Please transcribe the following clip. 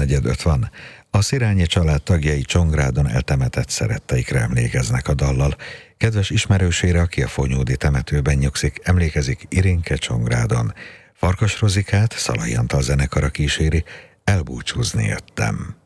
3:45 van. A Szirányi család tagjai Csongrádon eltemetett szeretteikre emlékeznek a dallal. Kedves ismerősére, aki a Fonyódi temetőben nyugszik, emlékezik Irinke Csongrádon. Farkas Rozikát Szalai Antal zenekara kíséri, Elbúcsúzni jöttem.